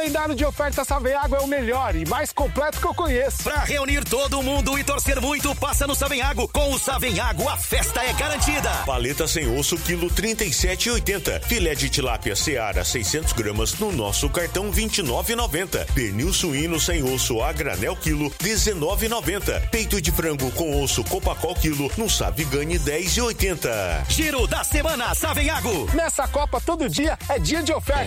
O calendário de ofertas Saveago é o melhor e mais completo que eu conheço. Pra reunir todo mundo e torcer muito, passa no Saveago. Com o Saveago, a festa é garantida. Paleta sem osso, quilo 37,80. Filé de tilápia Seara, 600 gramas, no nosso cartão 29,90. Pernil suíno sem osso a granel, quilo 19,90. Peito de frango com osso Copacol, quilo, no Savigane 10,80. Giro da semana Saveago. Nessa Copa, todo dia é dia de oferta.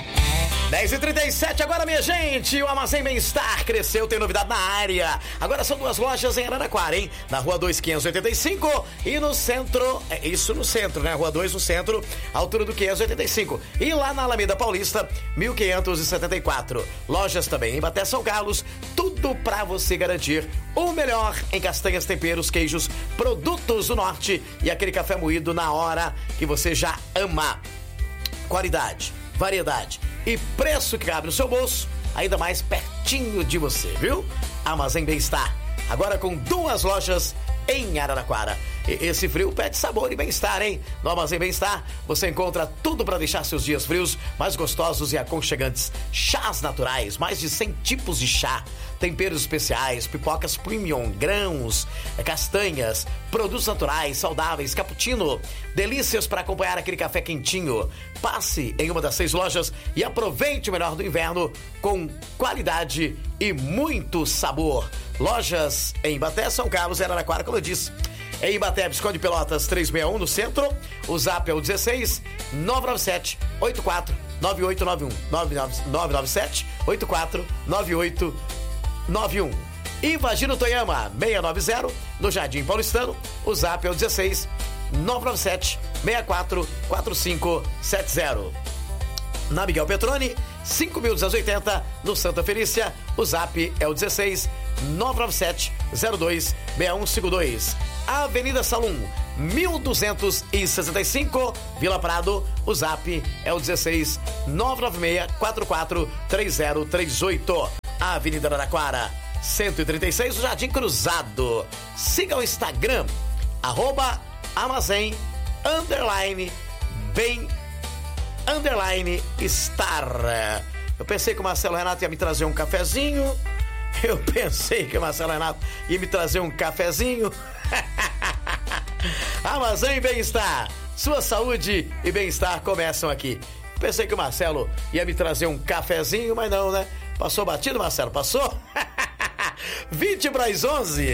10h37 agora, minha gente. O Armazém Bem-Estar cresceu, tem novidade na área. Agora são 2 lojas em Araraquara, hein? Na Rua 2, 585 e no centro, isso no centro, né? Rua 2 no centro, altura do 585. E lá na Alameda Paulista, 1574. Lojas também em Baté, São Carlos, tudo pra você garantir o melhor em castanhas, temperos, queijos, produtos do norte e aquele café moído na hora que você já ama. Qualidade, variedade e preço que cabe no seu bolso, ainda mais pertinho de você, viu? Armazém Bem-Estar, agora com 2 lojas em Araraquara. Esse frio pede sabor e bem-estar, hein? No Armazém Bem-Estar, você encontra tudo para deixar seus dias frios mais gostosos e aconchegantes. Chás naturais, mais de 100 tipos de chá, temperos especiais, pipocas premium, grãos, castanhas, produtos naturais, saudáveis, cappuccino, delícias para acompanhar aquele café quentinho. Passe em uma das 6 lojas e aproveite o melhor do inverno com qualidade e muito sabor. Lojas em Ibaté, São Carlos e Araraquara, como eu disse. Em Ibaté, Visconde Pelotas 361 no centro. O zap é o 16 997 84 9891 997 84 9891. E Vagino Toyama 690 no Jardim Paulistano. O zap é o 16 997 64 4570. Na Miguel Petroni 5.280 no Santa Felícia. O zap é o 16 997 02 6152. Avenida Salum 1265 Vila Prado. O zap é o 16 996 44 3038. Avenida Araraquara 136, o Jardim Cruzado. Siga o Instagram @armazém _bem_estar. Eu pensei que o Marcelo Renato ia me trazer um cafezinho. Armazém Bem-Estar, sua saúde e bem-estar começam aqui. Pensei que o Marcelo ia me trazer um cafezinho, mas não, né? Passou batido, Marcelo? Passou? 20 para as 11.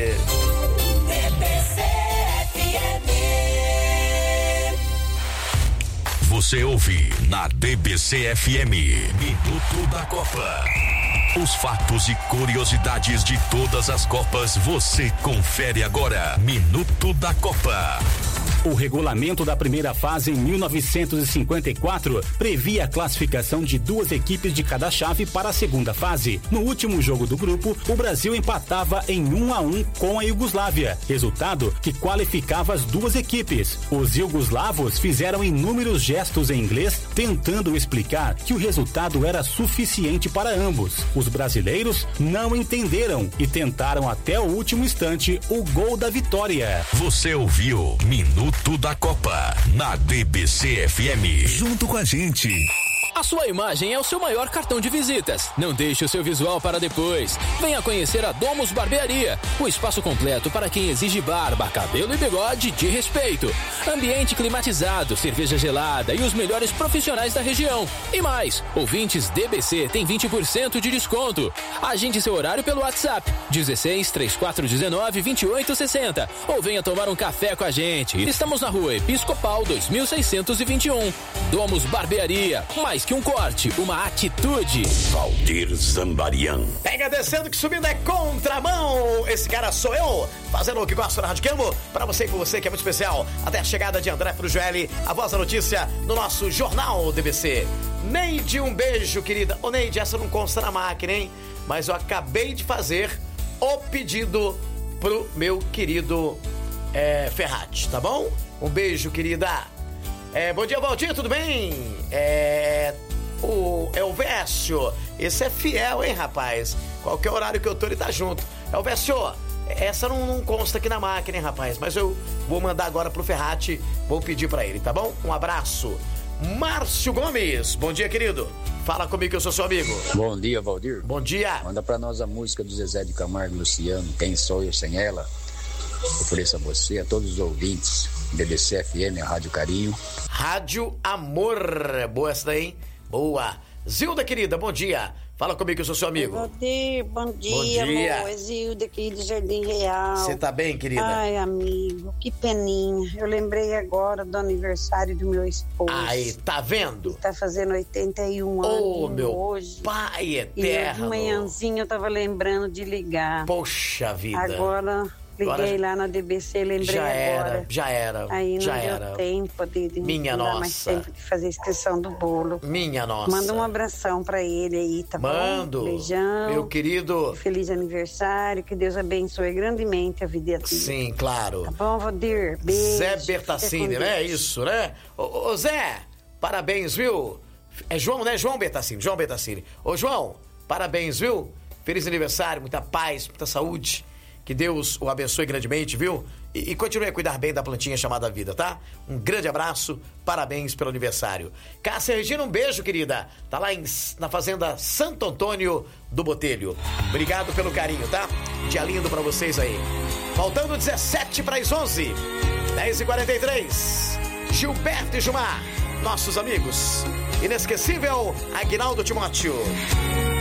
Você ouve na DBC-FM, Minuto da Copa. Os fatos e curiosidades de todas as Copas você confere agora. Minuto da Copa. O regulamento da primeira fase em 1954 previa a classificação de 2 equipes de cada chave para a segunda fase. No último jogo do grupo, o Brasil empatava em 1-1 com a Iugoslávia, resultado que qualificava as 2 equipes. Os iugoslavos fizeram inúmeros gestos em inglês tentando explicar que o resultado era suficiente para ambos. Os brasileiros não entenderam e tentaram até o último instante o gol da vitória. Você ouviu Minuto da Copa na DBC-FM. Junto com a gente. A sua imagem é o seu maior cartão de visitas. Não deixe o seu visual para depois. Venha conhecer a Domus Barbearia, o espaço completo para quem exige barba, cabelo e bigode de respeito. Ambiente climatizado, cerveja gelada e os melhores profissionais da região. E mais, ouvintes DBC têm 20% de desconto. Agende seu horário pelo WhatsApp 16 3419 2860 ou venha tomar um café com a gente. Estamos na Rua Episcopal 2621. Domus Barbearia, mais que um corte, uma atitude. Valdir Zambarian. Pega descendo que subindo é contramão. Esse cara sou eu, fazendo o que gosto na Rádio Campo. Pra você e por você que é muito especial. Até a chegada de André Frugelli, a voz da notícia no nosso Jornal DBC. Neide, um beijo, querida. Ô Neide, essa não consta na máquina, hein? Mas eu acabei de fazer o pedido pro meu querido Ferrati, tá bom? Um beijo, querida. Bom dia, Valdir, tudo bem? O Elvésio, esse é fiel, hein, rapaz? Qualquer horário que eu tô, ele tá junto. Elvésio, essa não consta aqui na máquina, hein, rapaz? Mas eu vou mandar agora pro Ferrati, vou pedir pra ele, tá bom? Um abraço. Márcio Gomes. Bom dia, querido. Fala comigo que eu sou seu amigo. Bom dia, Valdir. Bom dia. Manda pra nós a música do Zezé de Camargo e Luciano, Quem Sou Eu Sem Ela. Ofereço a você, a todos os ouvintes, DBC FM, a Rádio Carinho. Rádio Amor. Boa essa daí, hein? Boa. Zilda, querida, bom dia. Fala comigo que eu sou seu amigo. Valdir, bom dia, amor. É Zilda aqui do Jardim Real. Você tá bem, querida? Ai, amigo, que peninha. Eu lembrei agora do aniversário do meu esposo. Aí, tá vendo? Ele tá fazendo 81 anos Ô, meu hoje. pai eterno. E eu, de manhãzinha eu tava lembrando de ligar. Poxa vida. Agora... Liguei lá na DBC, lembrei agora. Já era. Aí não já deu era. tempo de Minha não nossa. dá mais tempo de fazer a inscrição do bolo. Minha nossa. Manda um abração pra ele aí, tá Mando. bom? Beijão. Meu querido. Feliz aniversário, que Deus abençoe grandemente a vida dele. Sim, claro. Tá bom, Valdir? Beijo. Zé Bertassini, né? Isso, né? Ô, Zé, parabéns, viu? É João, né? João Bertassini. Ô, João, parabéns, viu? Feliz aniversário, muita paz, muita saúde. Que Deus o abençoe grandemente, viu? E continue a cuidar bem da plantinha chamada vida, tá? Um grande abraço, parabéns pelo aniversário. Cássia Regina, um beijo, querida. Tá lá na fazenda Santo Antônio do Botelho. Obrigado pelo carinho, tá? Dia lindo pra vocês aí. Faltando 17 para as 11. 10h43. Gilberto e Gilmar, nossos amigos. Inesquecível, Aguinaldo Timóteo.